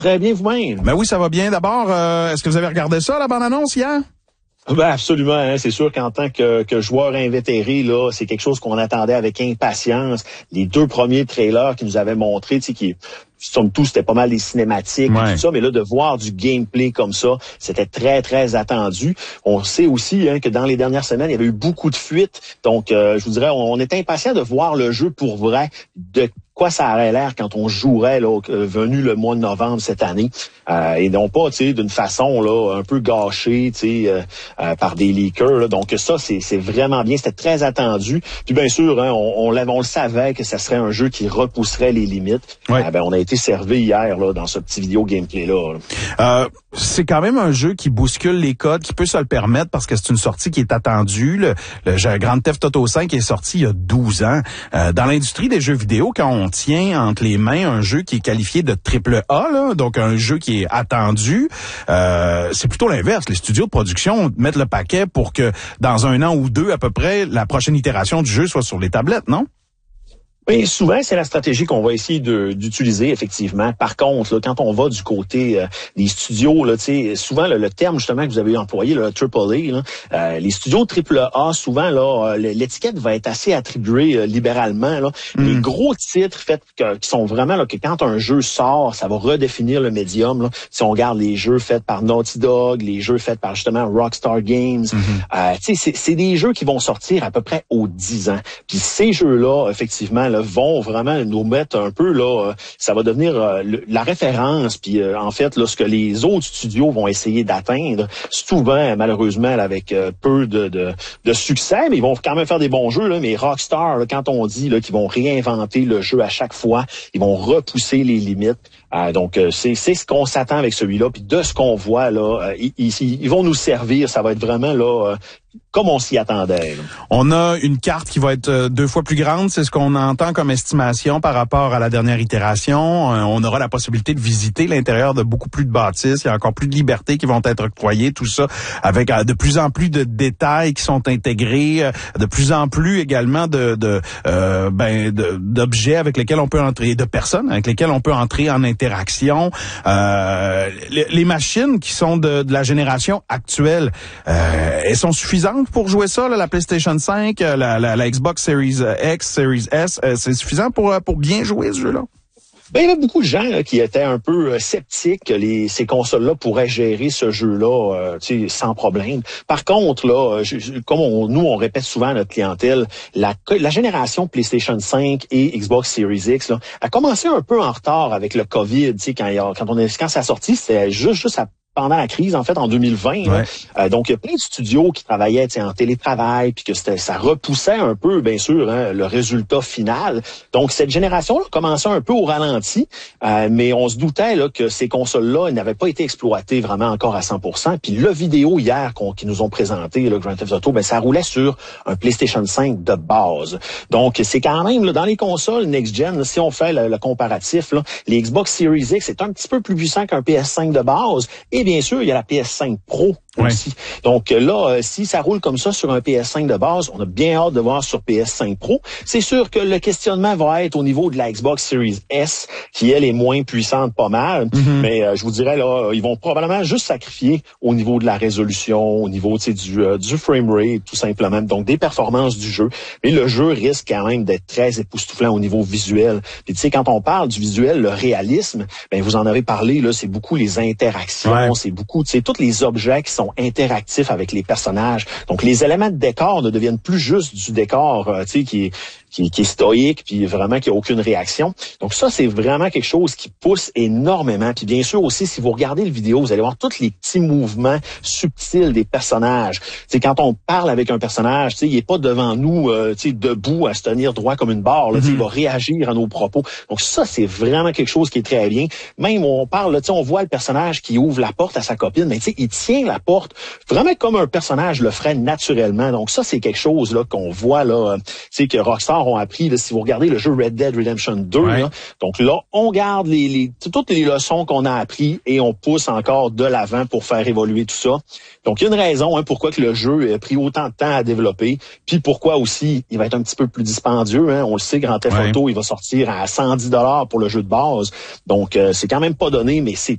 Très bien vous-même. Ben oui, ça va bien. D'abord, est-ce que vous avez regardé ça, la bande-annonce hier? Ben absolument, hein. C'est sûr qu'en tant que joueur invétéré, là, c'est quelque chose qu'on attendait avec impatience. Les 2 premiers trailers qu'ils nous avaient montrés, tu sais, qui somme toute, c'était pas mal des cinématiques et tout ça, mais là, de voir du gameplay comme ça, c'était très, très attendu. On sait aussi que dans les dernières semaines, il y avait eu beaucoup de fuites. Donc, je vous dirais, on était impatient de voir le jeu pour vrai, de quoi ça aurait l'air quand on jouerait là, venu le mois de novembre cette année. Et non pas, tu sais, d'une façon là un peu gâchée, tu sais, par des leakers. Là. Donc ça, c'est vraiment bien. C'était très attendu. Puis bien sûr, hein, on le savait que ça serait un jeu qui repousserait les limites. Ouais. On a été servi hier là dans ce petit vidéo gameplay là. C'est quand même un jeu qui bouscule les codes, qui peut se le permettre parce que c'est une sortie qui est attendue. Le Grand Theft Auto 5 est sorti il y a 12 ans. Dans l'industrie des jeux vidéo, quand on tient entre les mains un jeu qui est qualifié de AAA, là, donc un jeu qui est attendu, c'est plutôt l'inverse. Les studios de production mettent le paquet pour que dans 1 an ou 2 à peu près, la prochaine itération du jeu soit sur les tablettes, non? Oui, souvent, c'est la stratégie qu'on va essayer d'utiliser, effectivement. Par contre, là, quand on va du côté des studios, là, souvent, le terme justement que vous avez employé, le AAA, là, les studios AAA, souvent, là, l'étiquette va être assez attribuée libéralement. Là. Les gros titres faits qui sont vraiment là, que quand un jeu sort, ça va redéfinir le médium. Là. Si on regarde les jeux faits par Naughty Dog, les jeux faits par justement Rockstar Games, c'est des jeux qui vont sortir à peu près aux 10 ans. Puis ces jeux-là, effectivement, là, vont vraiment nous mettre un peu là, ça va devenir la référence. Puis en fait, là, ce que les autres studios vont essayer d'atteindre, souvent malheureusement avec peu de succès, mais ils vont quand même faire des bons jeux. Là, mais Rockstar, là, quand on dit là, qu'ils vont réinventer le jeu à chaque fois, ils vont repousser les limites. Donc c'est ce qu'on s'attend avec celui-là. Puis de ce qu'on voit là, ils vont nous servir. Ça va être vraiment là. Comme on s'y attendait. Là. On a une carte qui va être 2 fois plus grande, c'est ce qu'on entend comme estimation par rapport à la dernière itération. On aura la possibilité de visiter l'intérieur de beaucoup plus de bâtisses. Il y a encore plus de libertés qui vont être octroyées, tout ça avec de plus en plus de détails qui sont intégrés, de plus en plus également d'objets avec lesquels on peut entrer, de personnes avec lesquelles on peut entrer en interaction. Les machines qui sont de la génération actuelle, elles sont suffisantes pour jouer ça, là, la PlayStation 5, la Xbox Series X, Series S, c'est suffisant pour bien jouer ce jeu-là? Ben, il y avait beaucoup de gens là, qui étaient un peu sceptiques que ces consoles-là pourraient gérer ce jeu-là sans problème. Par contre, là, comme on répète souvent à notre clientèle, la génération PlayStation 5 et Xbox Series X là, a commencé un peu en retard avec le COVID. Quand ça a sorti, c'était juste pendant la crise, en fait, en 2020. Ouais. Donc, il y a plein de studios qui travaillaient en télétravail, puis que ça repoussait un peu, bien sûr, le résultat final. Donc, cette génération-là commençait un peu au ralenti, mais on se doutait là, que ces consoles-là n'avaient pas été exploitées vraiment encore à 100%. Puis le vidéo hier qu'ils nous ont présenté, le Grand Theft Auto, ça roulait sur un PlayStation 5 de base. Donc, c'est quand même, là, dans les consoles next-gen, là, si on fait le comparatif, là, les Xbox Series X, c'est un petit peu plus puissant qu'un PS5 de base. Et bien sûr, il y a la PS5 Pro aussi. Donc là, si ça roule comme ça sur un PS5 de base, on a bien hâte de voir sur PS5 Pro. C'est sûr que le questionnement va être au niveau de la Xbox Series S, qui elle est moins puissante pas mal. Mais je vous dirais, là, ils vont probablement juste sacrifier au niveau de la résolution, au niveau du framerate, tout simplement. Donc des performances du jeu. Mais le jeu risque quand même d'être très époustouflant au niveau visuel. Puis tu sais, quand on parle du visuel, le réalisme, vous en avez parlé, là, c'est beaucoup les interactions, c'est beaucoup, tous les objets qui sont interactifs avec les personnages. Donc, les éléments de décor ne deviennent plus juste du décor, qui est stoïque, puis vraiment qui a aucune réaction. Donc ça, c'est vraiment quelque chose qui pousse énormément. Puis bien sûr aussi, si vous regardez le vidéo, vous allez voir tous les petits mouvements subtils des personnages. Quand on parle avec un personnage, il est pas devant nous, debout à se tenir droit comme une barre. Là, il va réagir à nos propos. Donc ça, c'est vraiment quelque chose qui est très bien. Même on parle, on voit le personnage qui ouvre la porte à sa copine, mais il tient la porte vraiment comme un personnage le ferait naturellement. Donc ça, c'est quelque chose là qu'on voit là, que Rockstar ont appris. Là, si vous regardez le jeu Red Dead Redemption 2, là, donc là, on garde toutes les leçons qu'on a appris et on pousse encore de l'avant pour faire évoluer tout ça. Donc, il y a une raison pourquoi que le jeu a pris autant de temps à développer, puis pourquoi aussi il va être un petit peu plus dispendieux. On le sait, Grand Theft Auto, il va sortir à 110 $ pour le jeu de base. Donc, c'est quand même pas donné, mais c'est